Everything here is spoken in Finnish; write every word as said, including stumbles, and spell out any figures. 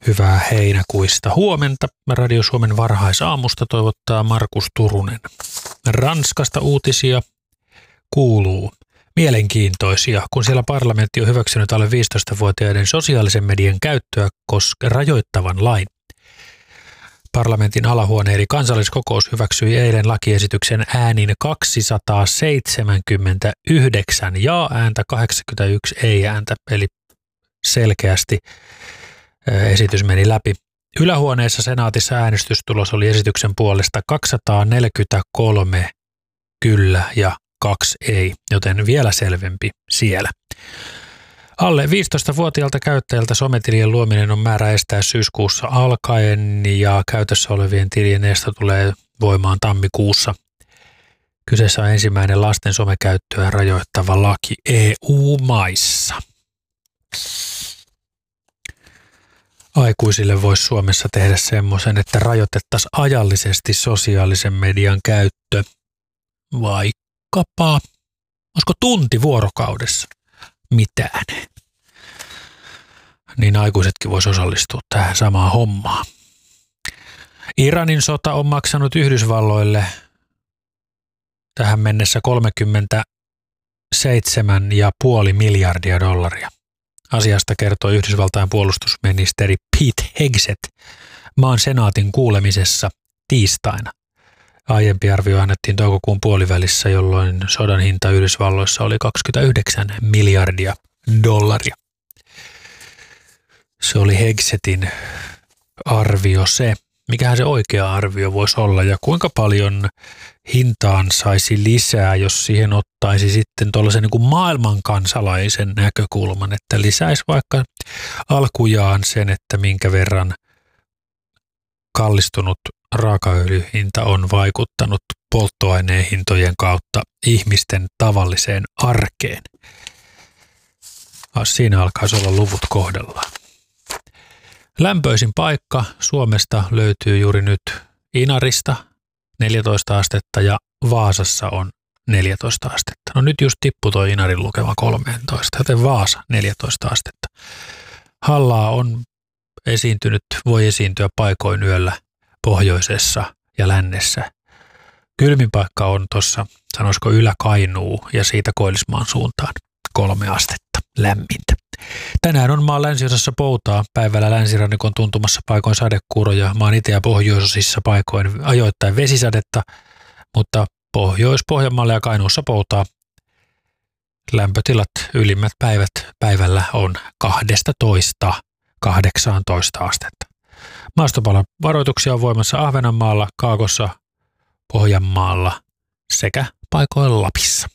Hyvää heinäkuista huomenta. Radio Suomen varhaisaamusta toivottaa Markus Turunen. Ranskasta uutisia kuuluu. Mielenkiintoisia, kun siellä parlamentti on hyväksynyt alle viisitoistavuotiaiden sosiaalisen median käyttöä koska rajoittavan lain. Parlamentin alahuone eli kansalliskokous hyväksyi eilen lakiesityksen äänin kaksisataaseitsemänkymmentäyhdeksän ja-ääntä, kahdeksankymmentäyksi ei-ääntä, eli selkeästi esitys meni läpi. Ylähuoneessa senaatissa äänestystulos oli esityksen puolesta kaksisataaneljäkymmentäkolme kyllä ja kaksi ei, joten vielä selvempi siellä. Alle viisitoistavuotiaalta käyttäjältä sometilien luominen on määrä estää syyskuussa alkaen ja käytössä olevien tilien esto tulee voimaan tammikuussa. Kyseessä on ensimmäinen lasten somekäyttöä rajoittava laki E U-maissa. Aikuisille voisi Suomessa tehdä semmoisen, että rajoitettaisiin ajallisesti sosiaalisen median käyttö vaikkapa, olisiko tunti vuorokaudessa mitään. Niin aikuisetkin voisi osallistua tähän samaan hommaan. Iranin sota on maksanut Yhdysvalloille tähän mennessä kolmekymmentäseitsemän pilkku viisi miljardia dollaria. Asiasta kertoi Yhdysvaltain puolustusministeri Pete Hegseth maan senaatin kuulemisessa tiistaina. Aiempi arvio annettiin toukokuun puolivälissä, jolloin sodan hinta Yhdysvalloissa oli kaksikymmentäyhdeksän miljardia dollaria. Se oli Hegsethin arvio se. Mikähän se oikea arvio voisi olla ja kuinka paljon hintaan saisi lisää, jos siihen ottaisi sitten tuollaisen niin kuin maailmankansalaisen näkökulman, että lisäisi vaikka alkujaan sen, että minkä verran kallistunut raakaöljyhinta on vaikuttanut polttoaineen hintojen kautta ihmisten tavalliseen arkeen. Siinä alkaisi olla luvut kohdallaan. Lämpöisin paikka Suomesta löytyy juuri nyt Inarista neljätoista astetta ja Vaasassa on neljätoista astetta. No nyt just tippui tuo Inarin lukema kolmetoista, joten Vaasa neljätoista astetta. Hallaa on esiintynyt, voi esiintyä paikoin yöllä pohjoisessa ja lännessä. Kylmin paikka on tuossa, sanoisiko Ylä-Kainuu ja siitä Koillismaan suuntaan kolme astetta lämmintä. Tänään on maan länsiosassa poutaa, päivällä länsirannikon tuntumassa paikoin sadekuuroja, maan itä- ja pohjoisosissa paikoin ajoittain vesisadetta, mutta Pohjois-Pohjanmaalla ja Kainuussa poutaa. Lämpötilat ylimmät päivät päivällä on kaksitoista kahdeksantoista astetta. Maastopalan varoituksia on voimassa Ahvenanmaalla, Kaakossa, Pohjanmaalla sekä paikoin Lapissa.